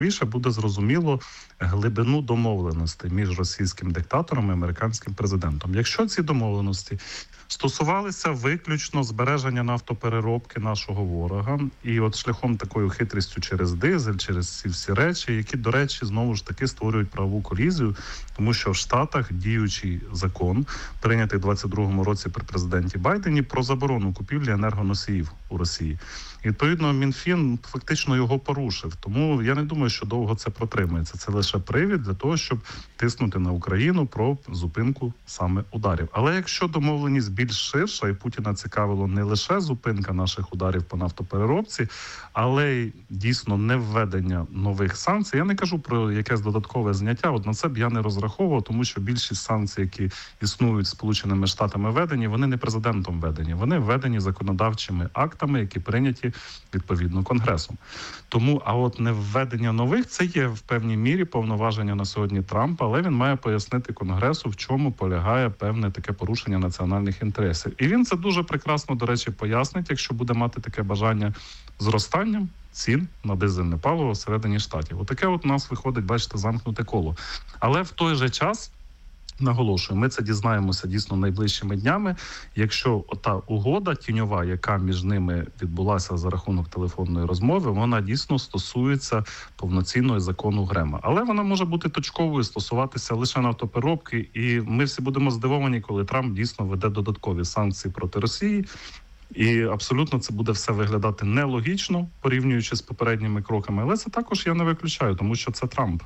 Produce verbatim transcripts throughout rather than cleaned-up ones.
більше буде зрозуміло глибину домовленостей між російським диктатором і американським президентом. Якщо ці домовленості стосувалися виключно збереження нафтопереробки нашого ворога, і от шляхом такою хитрістю через дизель, через ці всі речі, які, до речі, знову ж таки створюють правову колізію, тому що в Штатах діючий закон, прийнятий в двадцять другому році при президенті Байдені, про заборону купівлі енергоносіїв у Росії. І, відповідно, Мінфін фактично його порушив. Тому я не думаю, що довго це протримається. Це лише привід для того, щоб тиснути на Україну про зупинку саме ударів. Але якщо домовленість більш ширша, і Путіна цікавило не лише зупинка наших ударів по нафтопереробці, але й дійсно не введення нових санкцій. Я не кажу про якесь додаткове зняття, от на це б я не розраховував, тому що більшість санкцій, які існують Сполученими Штатами введені, вони не президентом введені, вони введені законодавчими актами, які прийняті відповідно Конгресом. Тому, а от не введення нових, це є в певній мірі повноваження на сьогодні Трампа, але він має пояснити Конгресу, в чому полягає певне таке порушення національних інтересів. І він це дуже прекрасно, до речі, пояснить, якщо буде мати таке бажання, зростанням цін на дизельне паливо всередині Штатів. Отаке от у нас виходить, бачите, замкнуте коло. Але в той же час, наголошую, ми це дізнаємося дійсно найближчими днями, якщо ота угода тіньова, яка між ними відбулася за рахунок телефонної розмови, вона дійсно стосується повноцінного закону Грема. Але вона може бути точковою, стосуватися лише нафтопереробки, і ми всі будемо здивовані, коли Трамп дійсно веде додаткові санкції проти Росії. І абсолютно це буде все виглядати нелогічно, порівнюючи з попередніми кроками, але це також я не виключаю, тому що це Трамп.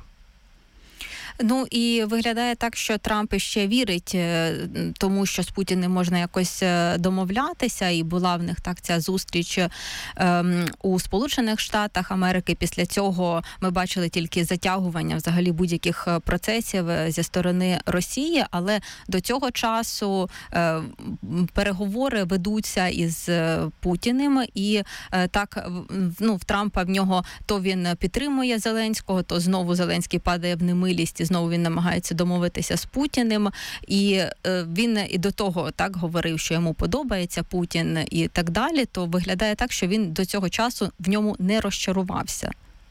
Ну і виглядає так, що Трамп іще вірить тому, що з Путіним можна якось домовлятися, і була в них так ця зустріч ем, у Сполучених Штатах Америки. Після цього ми бачили тільки затягування взагалі будь-яких процесів зі сторони Росії, але до цього часу е, переговори ведуться із Путіним, і е, так, ну, в Трампа в нього то він підтримує Зеленського, то знову Зеленський падає в немилість, знову він намагається домовитися з Путіним, і е, він і до того так говорив, що йому подобається Путін і так далі, то виглядає так, що він до цього часу в ньому не розчарувався.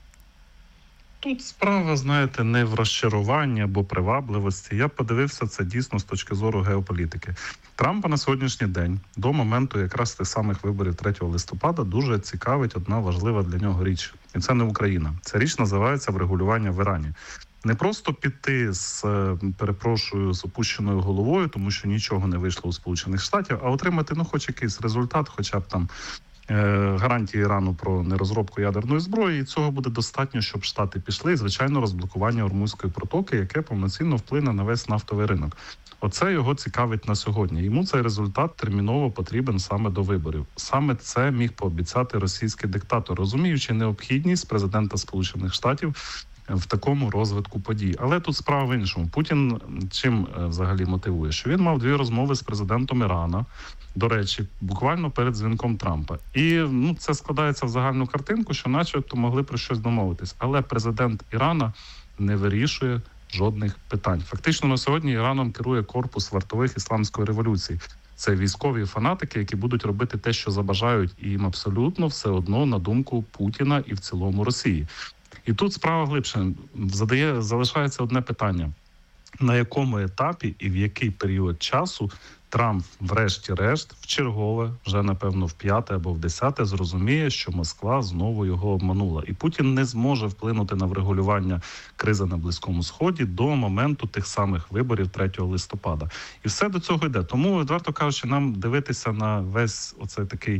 Тут справа, знаєте, не в розчаруванні або привабливості. Я подивився це дійсно з точки зору геополітики. Трампа на сьогоднішній день, до моменту якраз тих самих виборів третього листопада, дуже цікавить одна важлива для нього річ. І це не Україна. Ця річ називається врегулювання в Ірані. Не просто піти з, перепрошую, з опущеною головою, тому що нічого не вийшло у Сполучених Штатів, а отримати, ну, хоч якийсь результат, хоча б там е, гарантії Ірану про нерозробку ядерної зброї, і цього буде достатньо, щоб Штати пішли, і, звичайно, розблокування Ормузької протоки, яке повноцінно вплине на весь нафтовий ринок. Оце його цікавить на сьогодні. Йому цей результат терміново потрібен саме до виборів. Саме це міг пообіцяти російський диктатор, розуміючи необхідність президента Сполучених Штатів в такому розвитку подій. Але тут справа в іншому. Путін чим взагалі мотивує? Що він мав дві розмови з президентом Ірана, до речі, буквально перед дзвінком Трампа. І ну, це складається в загальну картинку, що начебто могли про щось домовитись. Але президент Ірана не вирішує жодних питань. Фактично на сьогодні Іраном керує корпус вартових ісламської революції. Це військові фанатики, які будуть робити те, що забажають, і їм абсолютно все одно на думку Путіна і в цілому Росії. І тут справа глибше. Задає, залишається одне питання. На якому етапі і в який період часу Трамп, врешті-решт, в чергове, вже, напевно, в п'яте або в десяте, зрозуміє, що Москва знову його обманула. І Путін не зможе вплинути на врегулювання кризи на Близькому Сході до моменту тих самих виборів третього листопада. І все до цього йде. Тому, відверто кажучи, нам дивитися на весь оцей такий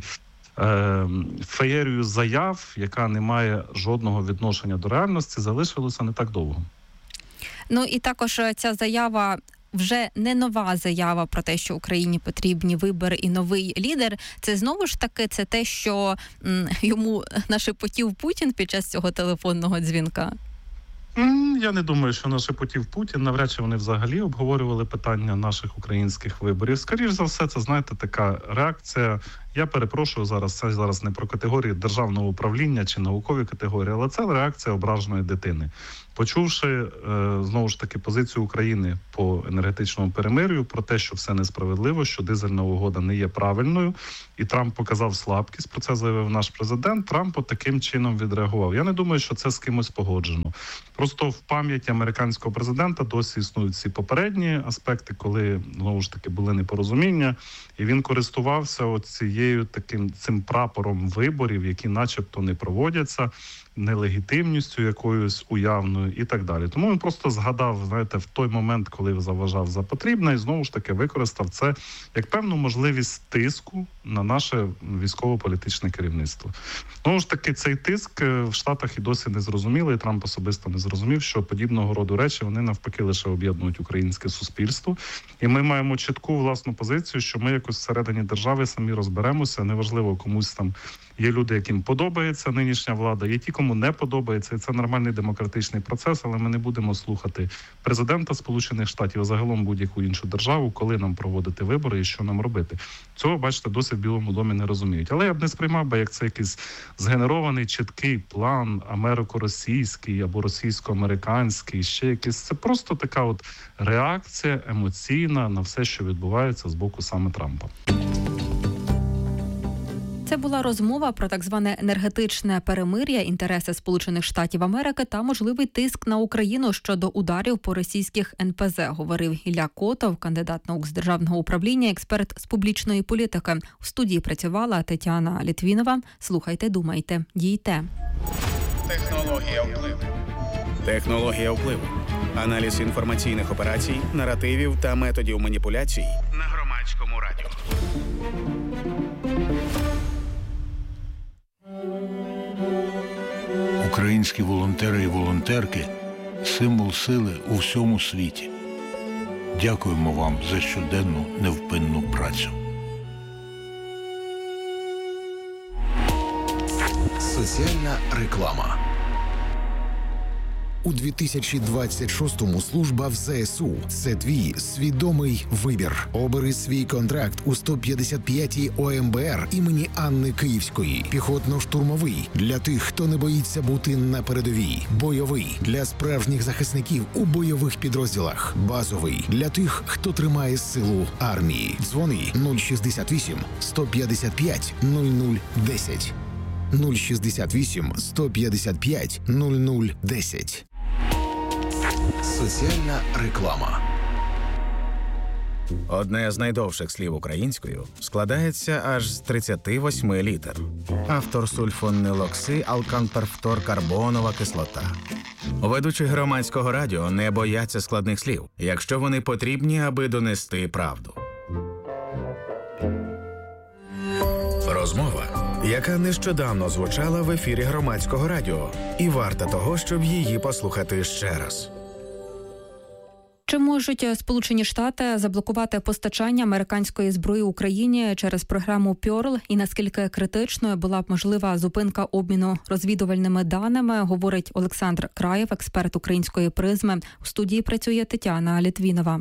феєрію заяв, яка не має жодного відношення до реальності, залишилося не так довго. Ну і також ця заява вже не нова заява про те, що Україні потрібні вибори і новий лідер. Це знову ж таки це те, що м, йому нашепотів Путін під час цього телефонного дзвінка? Я не думаю, що нашепотів Путін, навряд чи вони взагалі обговорювали питання наших українських виборів. Скоріш за все, це, знаєте, така реакція. Я перепрошую зараз, це зараз не про категорії державного управління чи наукові категорії, але це реакція ображеної дитини. Почувши, е, знову ж таки, позицію України по енергетичному перемир'ю, про те, що все несправедливо, що дизельна угода не є правильною, і Трамп показав слабкість, про це заявив наш президент, Трамп от таким чином відреагував. Я не думаю, що це з кимось погоджено. Просто в пам'яті американського президента досі існують ці попередні аспекти, коли, знову ж таки, були непорозуміння, і він користувався от цією таким цим прапором виборів, які начебто не проводяться, нелегітимністю якоюсь уявною і так далі. Тому він просто згадав, знаєте, в той момент, коли заважав за потрібне, і знову ж таки використав це як певну можливість тиску на наше військово-політичне керівництво. Знову ж таки, цей тиск в Штатах і досі не зрозумілий, і Трамп особисто не зрозумів, що подібного роду речі, вони навпаки лише об'єднують українське суспільство. І ми маємо чітку власну позицію, що ми якось всередині держави самі розберемося, неважливо комусь там. Є люди, яким подобається нинішня влада, є ті, кому не подобається, і це нормальний демократичний процес, але ми не будемо слухати президента Сполучених Штатів, а загалом будь-яку іншу державу, коли нам проводити вибори і що нам робити. Цього, бачите, досі в Білому домі не розуміють. Але я б не сприймав би, як це якийсь згенерований, чіткий план америко-російський або російсько-американський, ще якийсь. Це просто така от реакція емоційна на все, що відбувається з боку саме Трампа. Це була розмова про так зване енергетичне перемир'я, інтереси Сполучених Штатів Америки та можливий тиск на Україну щодо ударів по російських ен пе зе, говорив Ілля Котов, кандидат наук з державного управління, експерт з публічної політики. У студії працювала Тетяна Літвінова. Слухайте, думайте, дійте. Технологія впливу. Технологія впливу. Аналіз інформаційних операцій, наративів та методів маніпуляцій на Громадському радіо. Українські волонтери і волонтерки – символ сили у всьому світі. Дякуємо вам за щоденну невпинну працю. Соціальна реклама. У дві тисячі двадцять шостому служба в зе ес у – це твій свідомий вибір. Обери свій контракт у сто п'ятдесят п'ятій о ем бе ер імені Анни Київської. Піхотно-штурмовий – для тих, хто не боїться бути на передовій. Бойовий – для справжніх захисників у бойових підрозділах. Базовий – для тих, хто тримає силу армії. Дзвони нуль шістдесят вісім сто п'ятдесят п'ять нуль нуль десять. нуль шістдесят вісім сто п'ятдесят п'ять нуль нуль десять. Соціальна реклама. Одне з найдовших слів українською складається аж з тридцяти восьми літер. Автор сульфонилокси-алканперфторкарбонова кислота. Ведучі Громадського радіо не бояться складних слів, якщо вони потрібні, аби донести правду. Розмова, яка нещодавно звучала в ефірі Громадського радіо, і варта того, щоб її послухати ще раз. Чи можуть Сполучені Штати заблокувати постачання американської зброї Україні через програму Пьорл? І наскільки критичною була б можлива зупинка обміну розвідувальними даними, говорить Олександр Краєв, експерт української призми. У студії працює Тетяна Літвінова.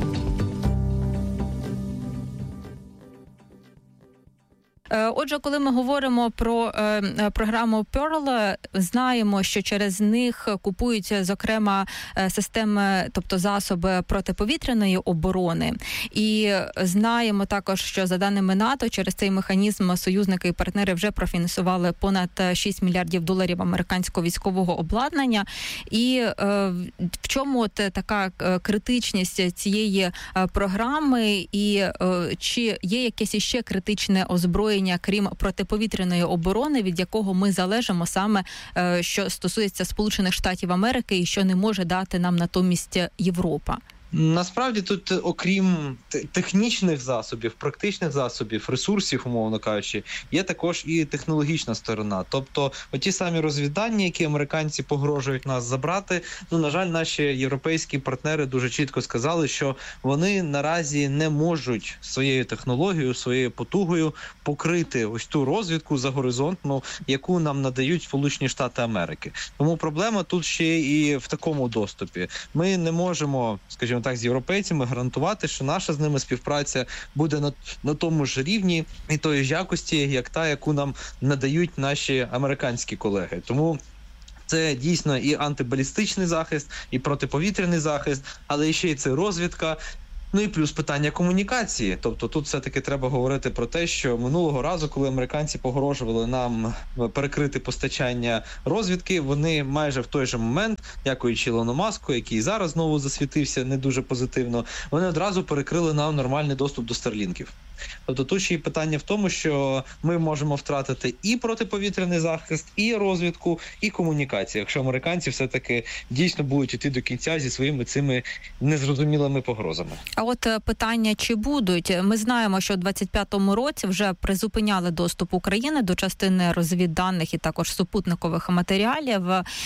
Отже, коли ми говоримо про е, програму Pearl, знаємо, що через них купують, зокрема, системи, тобто засоби протиповітряної оборони. І знаємо також, що за даними НАТО, через цей механізм союзники і партнери вже профінансували понад шість мільярдів доларів американського військового обладнання. І е, в чому от така критичність цієї програми, і е, чи є якесь іще критичне озброєння, крім протиповітряної оборони, від якого ми залежимо саме, що стосується Сполучених Штатів Америки і що не може дати нам натомість Європа? Насправді тут, окрім технічних засобів, практичних засобів, ресурсів, умовно кажучи, є також і технологічна сторона. Тобто, оті самі розвіддані, які американці погрожують нас забрати, ну, на жаль, наші європейські партнери дуже чітко сказали, що вони наразі не можуть своєю технологією, своєю потугою покрити ось ту розвідку загоризонтну, яку нам надають Сполучені Штати Америки. Тому проблема тут ще і в такому доступі. Ми не можемо, скажімо так, з європейцями гарантувати, що наша з ними співпраця буде на, на тому ж рівні і тої ж якості, як та, яку нам надають наші американські колеги. Тому це дійсно і антибалістичний захист, і протиповітряний захист, але ще й це розвідка. Ну і плюс питання комунікації. Тобто тут все-таки треба говорити про те, що минулого разу, коли американці погрожували нам перекрити постачання розвідки, вони майже в той же момент, дякуючи Ілону Маску, який зараз знову засвітився не дуже позитивно, вони одразу перекрили нам нормальний доступ до старлінків. Тобто тут ще й питання в тому, що ми можемо втратити і протиповітряний захист, і розвідку, і комунікацію, якщо американці все-таки дійсно будуть йти до кінця зі своїми цими незрозумілими погрозами. А от питання, чи будуть? Ми знаємо, що у двадцять п'ятому році вже призупиняли доступ України до частини розвідданих і також супутникових матеріалів.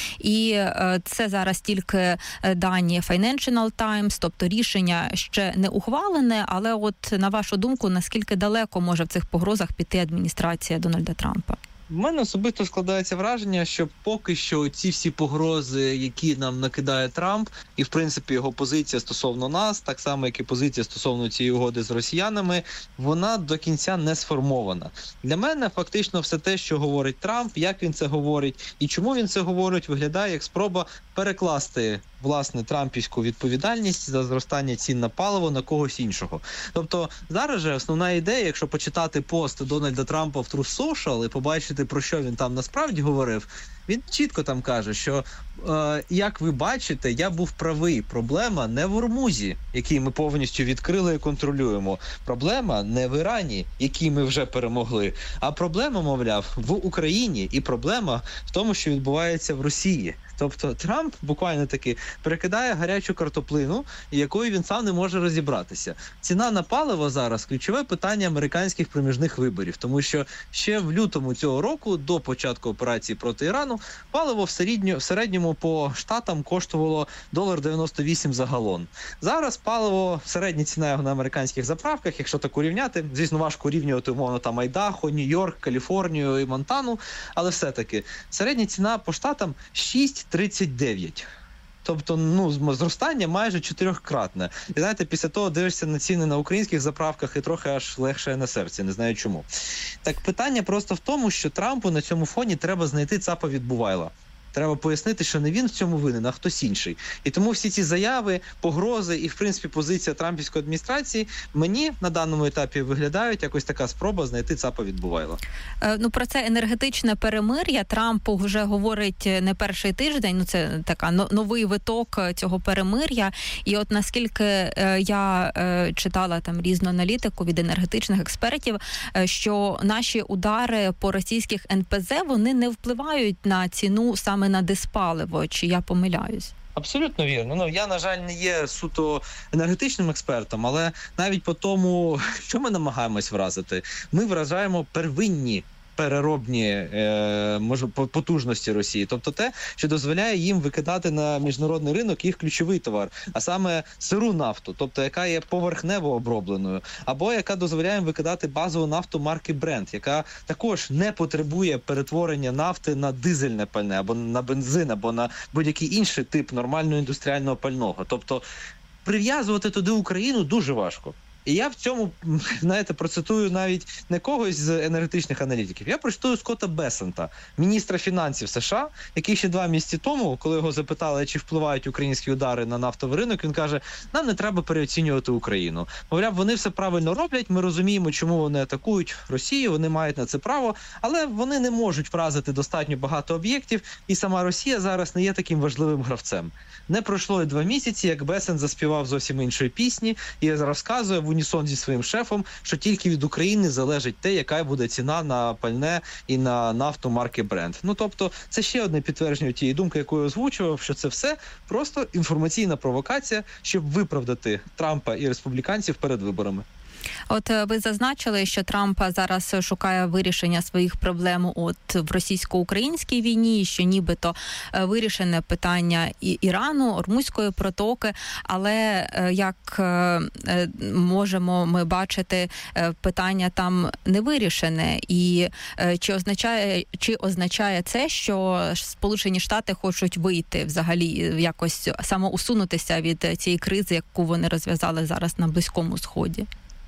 І це зараз тільки дані Financial Times, тобто рішення ще не ухвалене, але от на вашу думку, наскільки далеко може в цих погрозах піти адміністрація Дональда Трампа? У мене особисто складається враження, що поки що ці всі погрози, які нам накидає Трамп, і в принципі його позиція стосовно нас, так само як і позиція стосовно цієї угоди з росіянами, вона до кінця не сформована. Для мене фактично все те, що говорить Трамп, як він це говорить і чому він це говорить, виглядає як спроба перекласти власне трампівську відповідальність за зростання цін на паливо на когось іншого. Тобто зараз же основна ідея, якщо почитати пост Дональда Трампа в Truth Social і побачити, про що він там насправді говорив, він чітко там каже, що, е, як ви бачите, я був правий. Проблема не в Ормузі, який ми повністю відкрили і контролюємо. Проблема не в Ірані, який ми вже перемогли. А проблема, мовляв, в Україні. І проблема в тому, що відбувається в Росії. Тобто Трамп буквально таки перекидає гарячу картоплину, якою він сам не може розібратися. Ціна на паливо зараз – ключове питання американських проміжних виборів, тому що ще в лютому цього року, до початку операції проти Ірану, паливо в середньому, в середньому по штатам коштувало один дев'яносто вісім доларів за галон. Зараз паливо, середня ціна його на американських заправках, якщо так урівняти, звісно, важко урівнювати, умовно, там Айдахо, Нью-Йорк, Каліфорнію і Монтану, але все-таки середня ціна по штатам шість тридцять дев'ять. Тобто, ну, зростання майже чотирьохкратне. І знаєте, після того дивишся на ціни на українських заправках і трохи аж легше на серці, не знаю чому. Так питання просто в тому, що Трампу на цьому фоні треба знайти цапа від Бувайла. Треба пояснити, що не він в цьому винен, а хтось інший. І тому всі ці заяви, погрози і, в принципі, позиція трампівської адміністрації мені на даному етапі виглядають якось така спроба знайти цапа від Бувайла. Е, ну, про це енергетичне перемир'я Трамп вже говорить не перший тиждень, ну це така новий виток цього перемир'я. І от наскільки е, я е, читала там різну аналітику від енергетичних експертів, е, що наші удари по російських ен пе зе, вони не впливають на ціну саме на диспаливо, чи я помиляюсь? Абсолютно вірно. Ну, я, на жаль, не є суто енергетичним експертом, але навіть по тому, що ми намагаємось вразити, ми вражаємо первинні переробні е, може, потужності Росії. Тобто те, що дозволяє їм викидати на міжнародний ринок їх ключовий товар, а саме сиру нафту, тобто яка є поверхнево обробленою, або яка дозволяє їм викидати базову нафту марки Brent, яка також не потребує перетворення нафти на дизельне пальне, або на бензин, або на будь-який інший тип нормального індустріального пального. Тобто прив'язувати туди Україну дуже важко. І я в цьому, знаєте, процитую навіть не когось з енергетичних аналітиків. Я процитую Скотта Бесента, міністра фінансів США, який ще два місяці тому, коли його запитали, чи впливають українські удари на нафтовий ринок, він каже, нам не треба переоцінювати Україну. Мовляв, вони все правильно роблять, ми розуміємо, чому вони атакують Росію, вони мають на це право, але вони не можуть вразити достатньо багато об'єктів, і сама Росія зараз не є таким важливим гравцем. Не пройшло і два місяці, як Бесент заспівав зовсім іншої пісні і розказує в унісон зі своїм шефом, що тільки від України залежить те, яка буде ціна на пальне і на нафту марки Brent. Ну, тобто, це ще одне підтвердження тієї думки, яку я озвучував, що це все просто інформаційна провокація, щоб виправдати Трампа і республіканців перед виборами. От ви зазначили, що Трамп зараз шукає вирішення своїх проблем от в російсько-українській війні, що нібито вирішене питання і Ірану, Ормузької протоки, але як можемо ми бачити, питання там не вирішене. І чи означає, чи означає це, що Сполучені Штати хочуть вийти взагалі якось самоусунутися від цієї кризи, яку вони розв'язали зараз на Близькому Сході?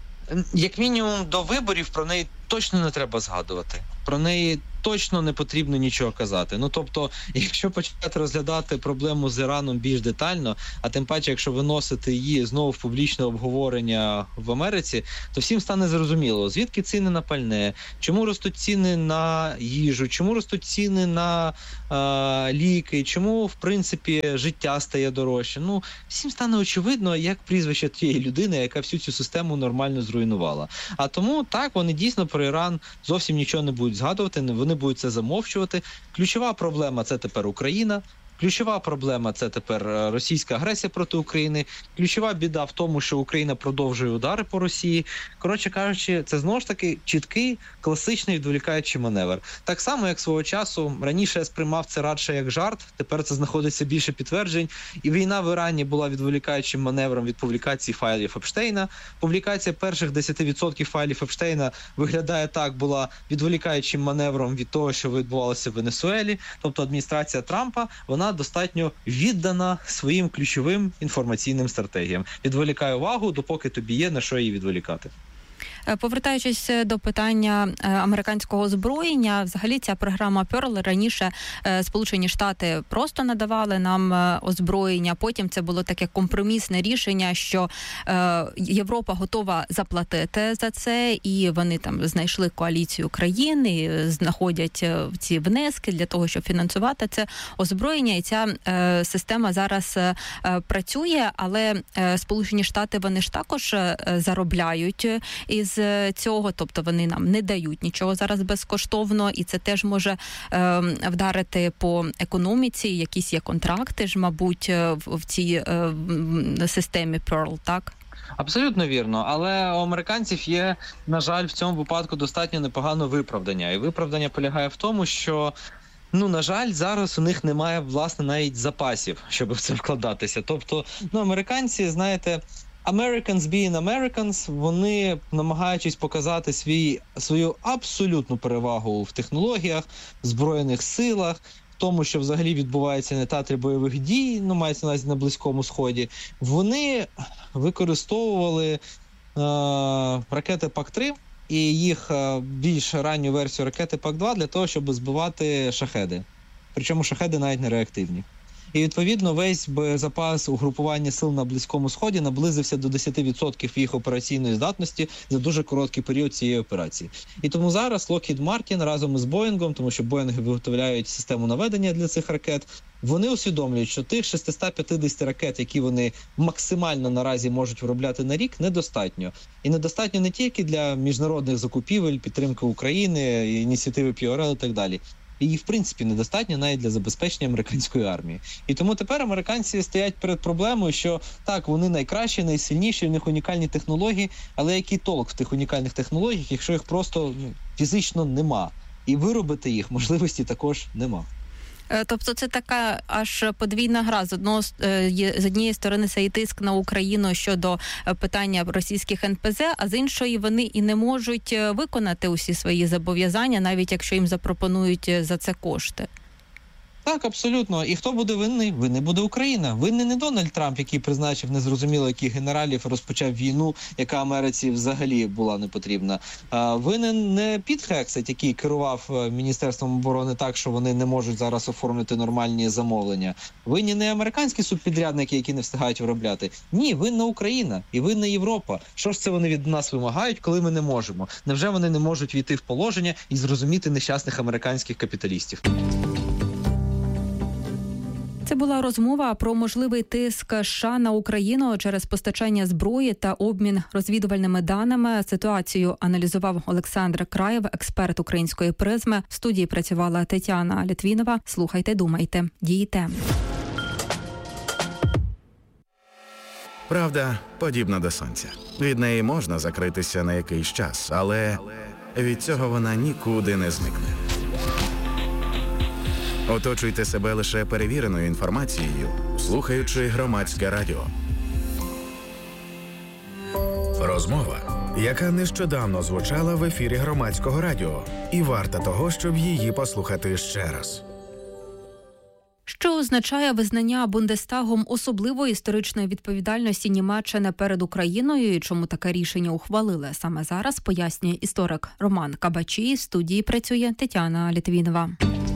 Як мінімум, до виборів про неї точно не треба згадувати. Про неї точно не потрібно нічого казати. Ну, тобто, якщо почати розглядати проблему з Іраном більш детально, а тим паче, якщо виносити її знову в публічне обговорення в Америці, то всім стане зрозуміло, звідки ціни на пальне, чому ростуть ціни на їжу, чому ростуть ціни на е, ліки, чому, в принципі, життя стає дорожче. Ну, всім стане очевидно, як прізвище тієї людини, яка всю цю систему нормально зруйнувала. А тому, так, вони дійсно про Іран зовсім нічого не будуть згадувати, вони будуть це замовчувати. Ключова проблема – це тепер Україна. Ключова проблема – це тепер російська агресія проти України. Ключова біда в тому, що Україна продовжує удари по Росії. Коротше кажучи, це знову ж таки чіткий, класичний відволікаючий маневр. Так само, як свого часу, раніше я сприймав це радше як жарт, тепер це знаходиться більше підтверджень. І війна в Ірані була відволікаючим маневром від публікації файлів Епштейна. Публікація перших десять відсотків файлів Епштейна виглядає так, була відволікаючим маневром від того, що відбувалося в Венесуелі. Тобто адміністрація Трампа, вона достатньо віддана своїм ключовим інформаційним стратегіям. Відволікає увагу, допоки тобі є на що її відволікати. Повертаючись до питання американського озброєння, взагалі ця програма Pearl раніше Сполучені Штати просто надавали нам озброєння, потім це було таке компромісне рішення, що Європа готова заплатити за це, і вони там знайшли коаліцію країн, і знаходять ці внески для того, щоб фінансувати це озброєння, і ця система зараз працює, але Сполучені Штати, вони ж також заробляють із цього, тобто вони нам не дають нічого зараз безкоштовно, і це теж може е, вдарити по економіці, якісь є контракти ж, мабуть, в, в цій е, системі Pearl, так? Абсолютно вірно, але у американців є, на жаль, в цьому випадку достатньо непогане виправдання. І виправдання полягає в тому, що ну, на жаль, зараз у них немає, власне, навіть запасів, щоб в це вкладатися. Тобто, ну, американці, знаєте, Americans being Americans, вони, намагаючись показати свій, свою абсолютну перевагу в технологіях, в Збройних силах, в тому, що взагалі відбувається на театрі бойових дій, ну, мається на увазі на Близькому Сході, вони використовували е- ракети пак три і їх е- більш ранню версію ракети пак два для того, щоб збивати шахеди. Причому шахеди навіть не реактивні. І, відповідно, весь запас угрупування сил на Близькому Сході наблизився до десять відсотків їх операційної здатності за дуже короткий період цієї операції. І тому зараз Lockheed Martin разом із Боїнгом, тому що Боїнги виготовляють систему наведення для цих ракет, вони усвідомлюють, що тих шістсот п'ятдесят ракет, які вони максимально наразі можуть виробляти на рік, недостатньо. І недостатньо не тільки для міжнародних закупівель, підтримки України, ініціативи пі ар ел і так далі. І, в принципі, недостатньо навіть для забезпечення американської армії. І тому тепер американці стоять перед проблемою, що так, вони найкращі, найсильніші, в них унікальні технології, але який толк в тих унікальних технологіях, якщо їх просто ну, фізично нема? І виробити їх можливості також нема. Тобто це така аж подвійна гра. З одного з однієї сторони це і тиск на Україну щодо питання російських ен пе зет, а з іншої вони і не можуть виконати усі свої зобов'язання, навіть якщо їм запропонують за це кошти. Так, абсолютно. І хто буде винний? Винний буде Україна. Винний не Дональд Трамп, який призначив незрозуміло яких генералів, розпочав війну, яка Америці взагалі була не потрібна. А винен не Піт Хексет, який керував Міністерством оборони так, що вони не можуть зараз оформити нормальні замовлення. Винні не американські субпідрядники, які не встигають виробляти. Ні, винна Україна і винна Європа. Що ж це вони від нас вимагають, коли ми не можемо? Невже вони не можуть війти в положення і зрозуміти нещасних американських капіталістів? Це була розмова про можливий тиск США на Україну через постачання зброї та обмін розвідувальними даними. Ситуацію аналізував Олександр Краєв, експерт української призми. В студії працювала Тетяна Літвінова. Слухайте, думайте, дійте. Правда подібна до сонця. Від неї можна закритися на якийсь час, але від цього вона нікуди не зникне. Оточуйте себе лише перевіреною інформацією, слухаючи Громадське радіо. Розмова, яка нещодавно звучала в ефірі Громадського радіо, і варта того, щоб її послухати ще раз. Що означає визнання Бундестагом особливої історичної відповідальності Німеччини перед Україною і чому таке рішення ухвалили саме зараз, пояснює історик Роман Кабачій. В студії працює Тетяна Літвінова.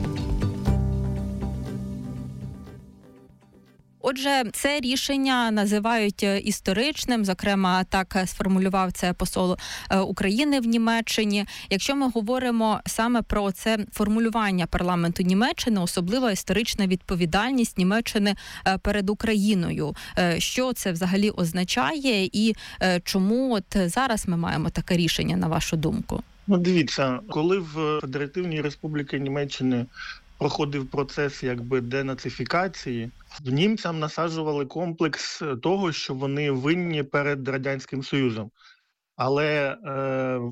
Отже, це рішення називають історичним, зокрема, так сформулював це посол України в Німеччині. Якщо ми говоримо саме про це формулювання парламенту Німеччини, особлива історична відповідальність Німеччини перед Україною. Що це взагалі означає і чому от зараз ми маємо таке рішення, на вашу думку? Ну, дивіться, коли в Федеративній Республіці Німеччини проходив процес якби денацифікації, в німцям насаджували комплекс того, що вони винні перед Радянським Союзом. Але е,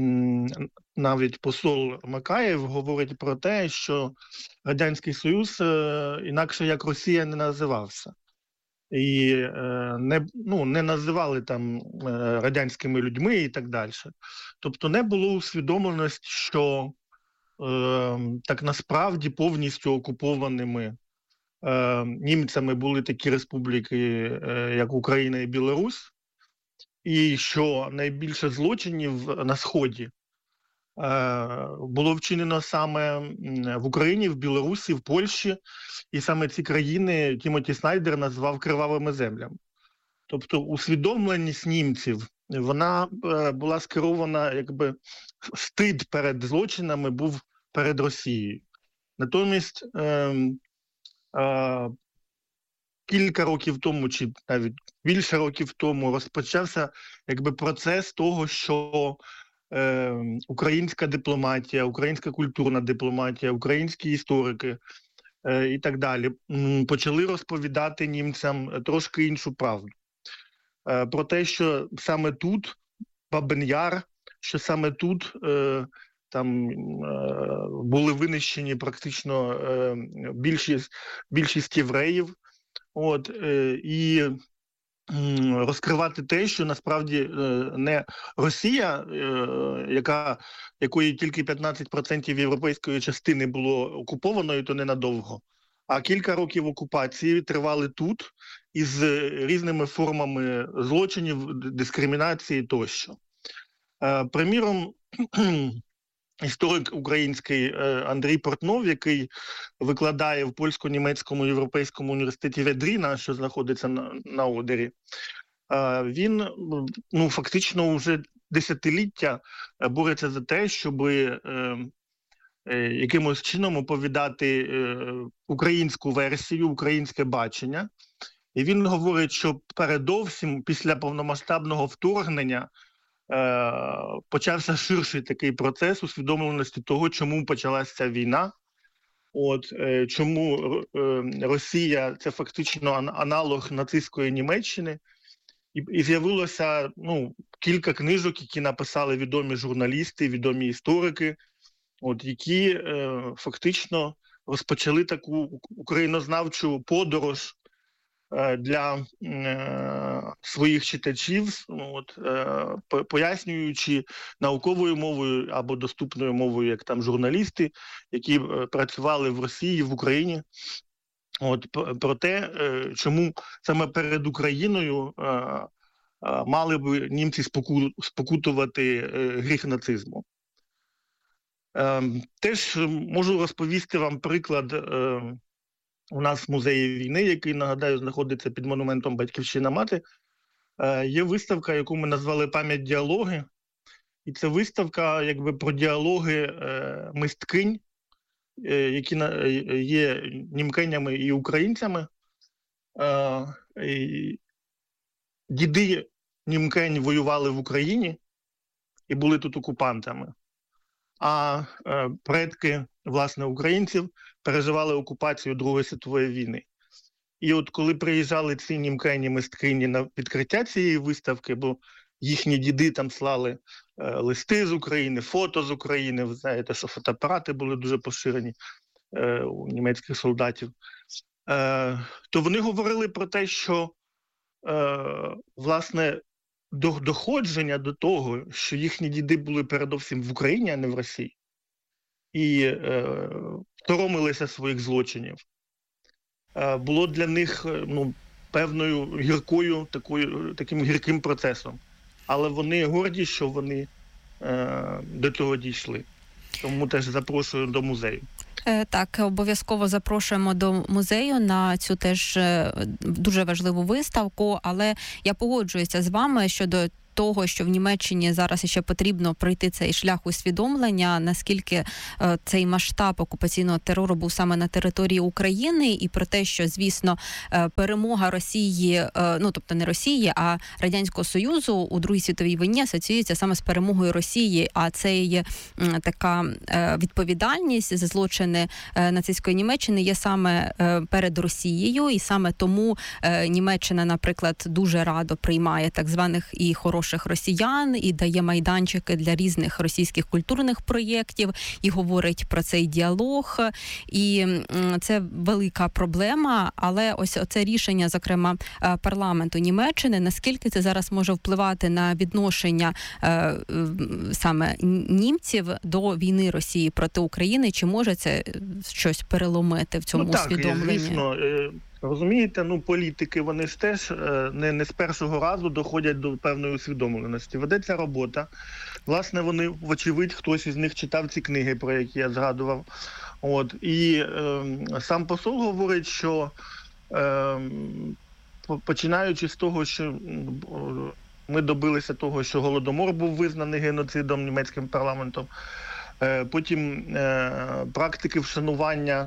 навіть посол Макаєв говорить про те, що Радянський Союз е, інакше як Росія не називався. І е, не, ну, не називали там е, радянськими людьми і так далі. Тобто не було усвідомленості, що е, так насправді повністю окупованими е, німцями були такі республіки, е, як Україна і Білорусь, і що найбільше злочинів на Сході е, було вчинено саме в Україні, в Білорусі, в Польщі, і саме ці країни Тімоті Снайдер назвав кривавими землями. Тобто усвідомленість німців, вона е, була скерована, якби стид перед злочинами був перед Росією. Натомість е, е, кілька років тому, чи навіть більше років тому, розпочався якби процес того, що е, українська дипломатія, українська культурна дипломатія, українські історики е, і так далі м, почали розповідати німцям трошки іншу правду. Е, про те, що саме тут, Бабин-Яр, що саме тут е, там е, були винищені практично е, більшість, більшість євреїв. От, е, і м, розкривати те, що насправді е, не Росія, е, яка, якої тільки п'ятнадцять відсотків європейської частини було окупованою, то ненадовго, а кілька років окупації тривали тут із різними формами злочинів, дискримінації тощо. Е, приміром, історик український Андрій Портнов, який викладає в польсько-німецькому європейському університеті Ведріна, що знаходиться на, на Одері, він ну, фактично вже десятиліття бореться за те, щоб е, е, якимось чином оповідати е, українську версію, українське бачення. І він говорить, що передовсім після повномасштабного вторгнення почався ширший такий процес усвідомленості того, чому почалася ця війна, от, чому Росія – це фактично аналог нацистської Німеччини, і, і з'явилося ну, кілька книжок, які написали відомі журналісти, відомі історики, от, які е, фактично розпочали таку українознавчу подорож для е, своїх читачів, от, е, пояснюючи науковою мовою або доступною мовою, як там журналісти, які е, працювали в Росії, в Україні, от, про те, е, чому саме перед Україною е, е, мали б німці споку, спокутувати е, гріх нацизму. Е, теж можу розповісти вам приклад. Е, У нас в музеї війни, який, нагадаю, знаходиться під монументом «Батьківщина мати», є виставка, яку ми назвали «Пам'ять діалоги». І це виставка якби про діалоги мисткинь е, які на- є німкенями і українцями. Е, і Діди німкень воювали в Україні і були тут окупантами, а е, предки, власне, українців переживали окупацію Другої світової війни. І от коли приїжджали ці німкені мисткині на відкриття цієї виставки, бо їхні діди там слали е, листи з України, фото з України, ви знаєте, що фотоапарати були дуже поширені е, у німецьких солдатів, е, то вони говорили про те, що е, власне до- доходження до того, що їхні діди були передовсім в Україні, а не в Росії, і е, соромилися своїх злочинів, е, було для них е, ну, певною гіркою, такою, таким гірким процесом. Але вони горді, що вони е, до цього дійшли. Тому теж запрошую до музею. Е, Так, обов'язково запрошуємо до музею на цю теж е, дуже важливу виставку, але я погоджуюся з вами щодо того, що в Німеччині зараз ще потрібно пройти цей шлях усвідомлення, наскільки е, цей масштаб окупаційного терору був саме на території України, і про те, що, звісно, е, перемога Росії, е, ну, тобто не Росії, а Радянського Союзу у Другій світовій війні асоціюється саме з перемогою Росії, а це є м, така е, відповідальність за злочини е, нацистської Німеччини є саме е, перед Росією, і саме тому е, Німеччина, наприклад, дуже радо приймає так званих і хороших росіян, і дає майданчики для різних російських культурних проєктів, і говорить про цей діалог. І м, це велика проблема, але ось це рішення, зокрема, е, парламенту Німеччини, наскільки це зараз може впливати на відношення е, е, саме німців до війни Росії проти України, чи може це щось переломити в цьому ну, так, усвідомленні? звісно, е, розумієте, ну політики, вони ж теж е, не, не з першого разу доходять до певної усвідомленості. Ведеться робота. Власне, вони, вочевидь, хтось із них читав ці книги, про які я згадував. От. І е, сам посол говорить, що е, по- починаючи з того, що м, ми добилися того, що Голодомор був визнаний геноцидом німецьким парламентом, е, потім е, практики вшанування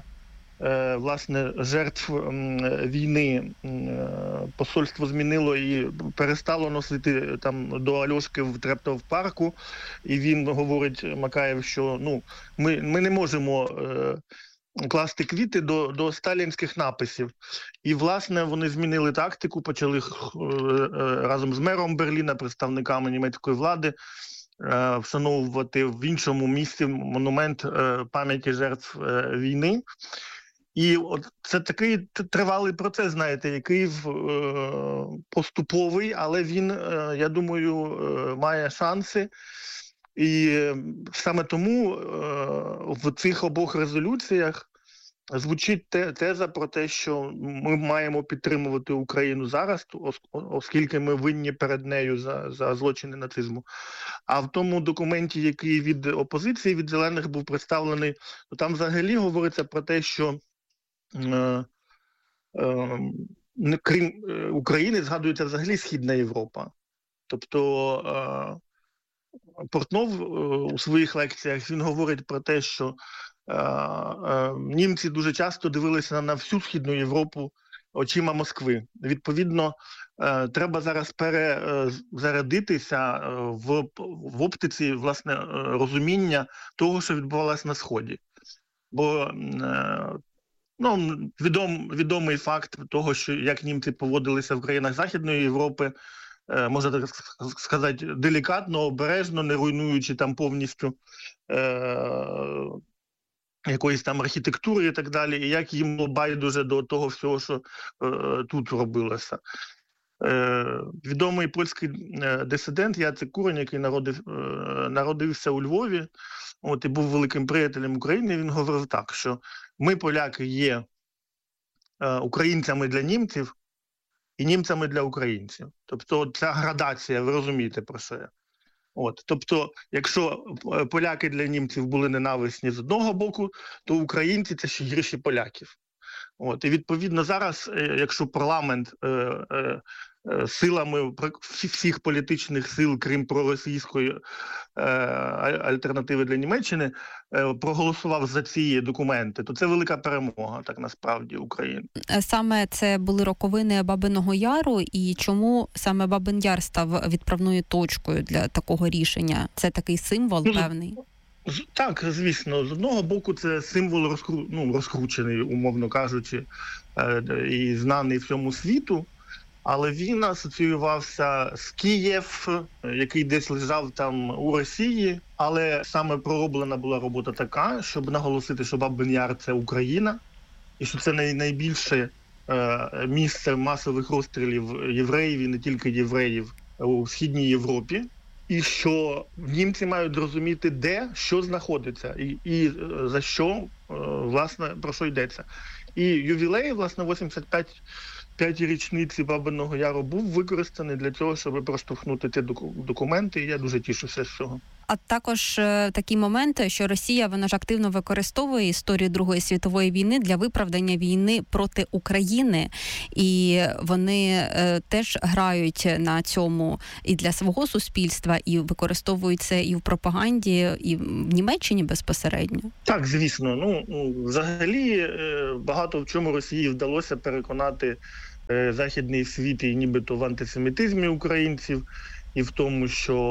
Е, власне, жертв м, війни м, е, посольство змінило і перестало носити там до Альошки в Трептов парку. І він говорить, Макаєв, що ну, ми, ми не можемо е, класти квіти до, до сталінських написів. І, власне, вони змінили тактику, почали е, е, разом з мером Берліна, представниками німецької влади, е, вшановувати в іншому місці монумент е, пам'яті жертв е, війни. І от це такий тривалий процес, знаєте, який е, поступовий, але він, е, я думаю, е, має шанси. І саме тому е, в цих обох резолюціях звучить те, теза про те, що ми маємо підтримувати Україну зараз, ос- оскільки ми винні перед нею за, за злочини нацизму. А в тому документі, який від опозиції, від зелених був представлений, то там взагалі говориться про те, що Е, е, не- крім е, України, згадується взагалі Східна Європа. Тобто е, Портнов е, у своїх лекціях він говорить про те, що е, е, німці дуже часто дивилися на всю Східну Європу очима Москви. Відповідно, е, треба зараз перезарядитися в, в оптиці, власне, е, розуміння того, що відбувалося на Сході. Бо е, Ну, відом, відомий факт того, що як німці поводилися в країнах Західної Європи, е, можна так сказати, делікатно, обережно, не руйнуючи там повністю е, якоїсь там архітектури і так далі, і як їм було байдуже до того всього, що е, тут робилося. Е, відомий польський е, дисидент Яцек Курень, який народив, е, народився у Львові, от, і був великим приятелем України, він говорив так, що ми, поляки, є е, українцями для німців і німцями для українців. Тобто ця градація, ви розумієте про що я. От, тобто, якщо поляки для німців були ненависні з одного боку, то українці – це ще гірші поляків. От, і відповідно зараз, якщо парламент е, е, силами всіх політичних сил, крім проросійської альтернативи для Німеччини, проголосував за ці документи, то це велика перемога, так насправді, України. Саме це були роковини Бабиного Яру, і чому саме Бабин Яр став відправною точкою для такого рішення? Це такий символ ну, певний? Так, звісно. З одного боку, це символ розкру... ну, розкручений, умовно кажучи, і знаний всьому світу. Але він асоціювався з Київ, який десь лежав там у Росії. Але саме пророблена була робота така, щоб наголосити, що Бабин Яр – це Україна, і що це найбільше е, місце масових розстрілів євреїв, і не тільки євреїв, у Східній Європі. І що німці мають розуміти, де, що знаходиться, і, і за що, е, власне, про що йдеться. І ювілей, власне, вісімдесят п'ять п'ятій річниці Бабиного Яру був використаний для цього, щоб проштовхнути ці документи, і я дуже тішуся з цього. А також е, такі моменти, що Росія, вона ж активно використовує історію Другої світової війни для виправдання війни проти України. І вони е, теж грають на цьому і для свого суспільства, і використовують це і в пропаганді, і в Німеччині безпосередньо. Так, звісно. Ну, взагалі, е, багато в чому Росії вдалося переконати е, західний світ і нібито в антисемітизмі українців, і в тому,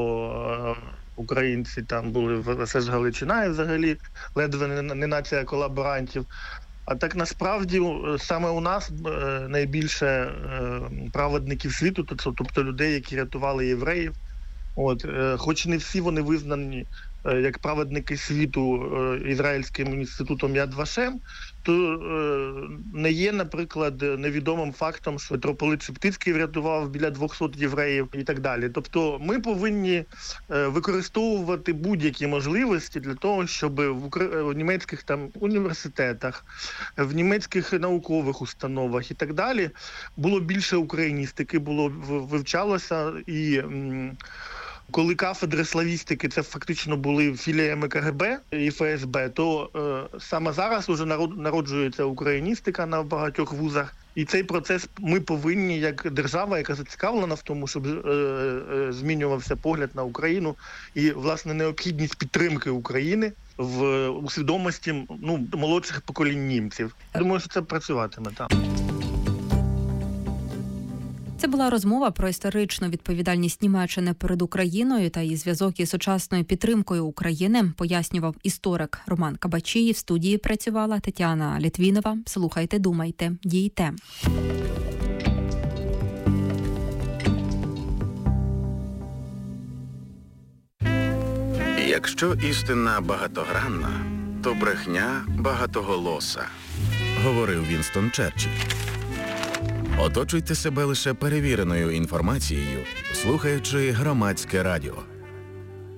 що е, українці там були все ж Галичина, і взагалі ледве не, не нація колаборантів. А так насправді саме у нас найбільше е, праведників світу, тобто людей, які рятували євреїв. От, е, хоч не всі вони визнані е, як праведники світу е, Ізраїльським інститутом Яд Вашем, то е, не є, наприклад, невідомим фактом, що митрополит Шептицький врятував біля двохсот євреїв і так далі. Тобто ми повинні е, використовувати будь-які можливості для того, щоб в, Укра... в німецьких там університетах, в німецьких наукових установах і так далі було більше україністики, було вивчалося і... М- Коли кафедри славістики, це фактично були філіями Ка Ге Бе і Еф Ес Бе, то е, саме зараз уже народжується україністика на багатьох вузах. І цей процес ми повинні, як держава, яка зацікавлена в тому, щоб е, е, змінювався погляд на Україну і, власне, необхідність підтримки України в у свідомості ну, молодших поколінь німців. Думаю, що це працюватиме, так. Це була розмова про історичну відповідальність Німеччини перед Україною та її зв'язок із сучасною підтримкою України, пояснював історик Роман Кабачій. В студії працювала Тетяна Літвінова. Слухайте, думайте, дійте. Якщо істина багатогранна, то брехня багатоголоса, говорив Вінстон Черчилль. Оточуйте себе лише перевіреною інформацією, слухаючи Громадське радіо.